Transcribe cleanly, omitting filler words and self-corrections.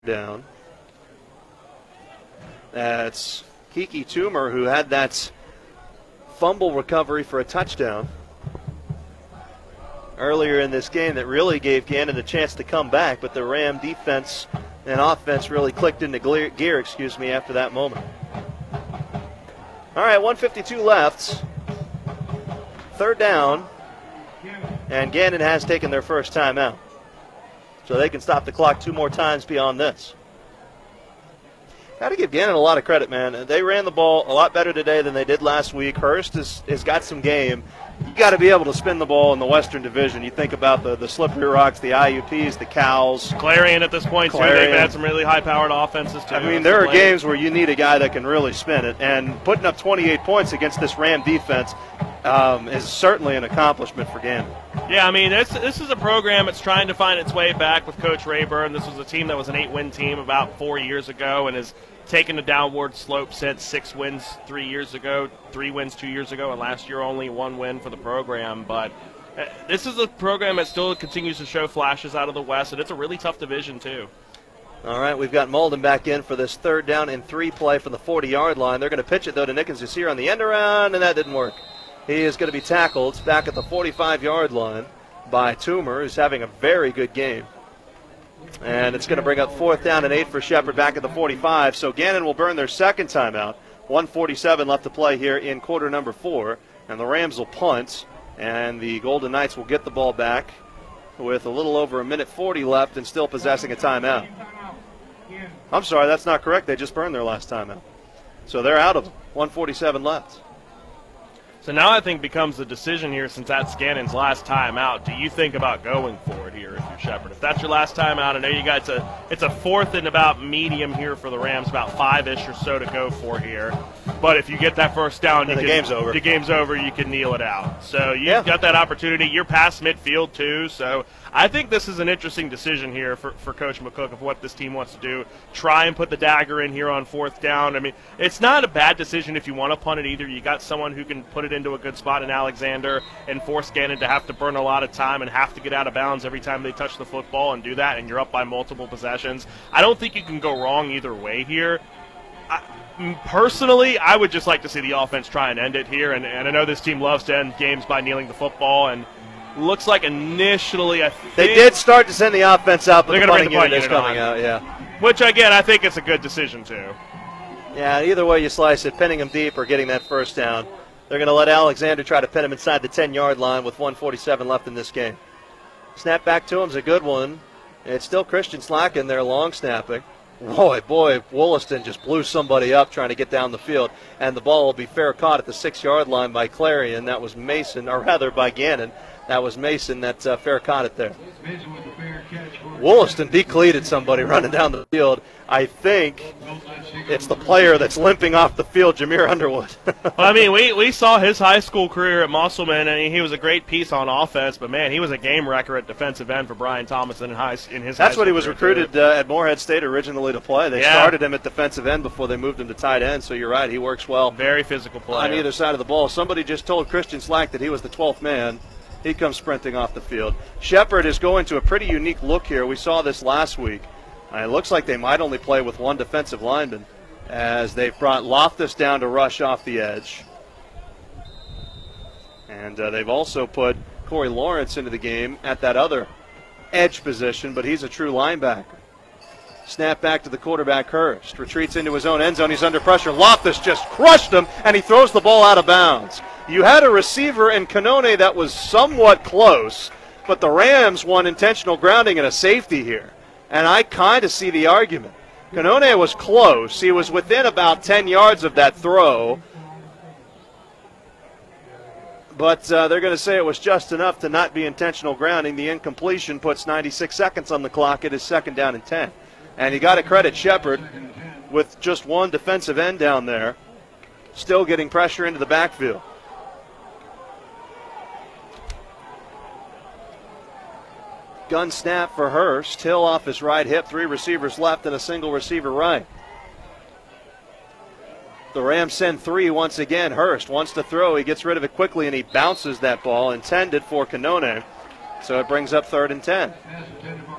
down. That's Kiki Toomer who had that fumble recovery for a touchdown earlier in this game that really gave Gannon the chance to come back, but the Ram defense and offense really clicked into gear, after that moment. All right, 1:52 left. Third down, and Gannon has taken their first timeout. So they can stop the clock two more times beyond this. Got to give Gannon a lot of credit, man. They ran the ball a lot better today than they did last week. Hurst has got some game. You got to be able to spin the ball in the Western Division. You think about the Slippery Rocks, the IUPs, the Cows. Clarion at this point, too. They've had some really high-powered offenses, too. I mean, there are games where you need a guy that can really spin it. And putting up 28 points against this Ram defense is certainly an accomplishment for Gannon. Yeah, I mean, this is a program that's trying to find its way back with Coach Rayburn. This was a team that was an 8-win team about 4 years ago and has taken a downward slope since. 6 wins 3 years ago, 3 wins 2 years ago, and last year only 1 win for the program. But this is a program that still continues to show flashes out of the West, and it's a really tough division, too. All right, we've got Malden back in for this 3rd down and 3 play from the 40-yard line. They're going to pitch it, though, to Nickens here on the end around, and that didn't work. He is going to be tackled back at the 45-yard line by Toomer, who's having a very good game. And it's going to bring up 4th down and 8 for Shepherd back at the 45. So Gannon will burn their second timeout. 1:47 left to play here in quarter number 4. And the Rams will punt. And the Golden Knights will get the ball back with a little over 1:40 left and still possessing a timeout. I'm sorry, that's not correct. They just burned their last timeout. So they're out of them. 1:47 left. So now I think becomes the decision here, since that's Gannon's last time out. Do you think about going for it here if you're Shepherd? If that's your last time out, I know you got it's a 4th and about medium here for the Rams, about 5-ish or so to go for here. But if you get that first down, the game's over. The game's over. You can kneel it out. So you've got that opportunity. You're past midfield too. So I think this is an interesting decision here for Coach McCook of what this team wants to do. Try and put the dagger in here on 4th down. I mean, it's not a bad decision if you want to punt it either. You got someone who can put it into a good spot in Alexander and force Gannon to have to burn a lot of time and have to get out of bounds every time they touch the football and do that, and you're up by multiple possessions. I don't think you can go wrong either way here. Personally, I would just like to see the offense try and end it here, and I know this team loves to end games by kneeling the football, and looks like initially they did start to send the offense out, but they're the going to bring the punting unit is coming out, Which, again, I think it's a good decision, too. Yeah, either way you slice it, pinning him deep or getting that first down. They're going to let Alexander try to pin him inside the 10-yard line with 1:47 left in this game. Snap back to him's a good one. It's still Christian Slack in there long snapping. Boy, Wollaston just blew somebody up trying to get down the field. And the ball will be fair caught at the 6-yard line by Clarion. That was Mason, or rather by Gannon. That was Mason that fair caught it there. Wollaston decleated somebody running down the field. I think it's the player that's limping off the field, Jameer Underwood. Well, I mean, we saw his high school career at Musselman, and he was a great piece on offense, but, man, he was a game wrecker at defensive end for Brian Thomason in his That's what he was recruited at Moorhead State originally to play. They started him at defensive end before they moved him to tight end, so you're right, he works well. Very physical player. On either side of the ball. Somebody just told Christian Slack that he was the 12th man. He comes sprinting off the field. Shepherd is going to a pretty unique look here. We saw this last week. It looks like they might only play with one defensive lineman, as they've brought Loftus down to rush off the edge. And they've also put Corey Lawrence into the game at that other edge position, but he's a true linebacker. Snap back to the quarterback, Hurst. Retreats into his own end zone. He's under pressure. Loftus just crushed him, and he throws the ball out of bounds. You had a receiver in Canone that was somewhat close, but the Rams won intentional grounding and a safety here. And I kind of see the argument. Canone was close. He was within about 10 yards of that throw. But they're going to say it was just enough to not be intentional grounding. The incompletion puts 96 seconds on the clock. It is 2nd down and 10. And you got to credit Shepherd with just one defensive end down there, still getting pressure into the backfield. Gun snap for Hurst. Hill off his right hip. 3 receivers left and a single receiver right. The Rams send 3 once again. Hurst wants to throw. He gets rid of it quickly and he bounces that ball intended for Canone. So it brings up 3rd and 10.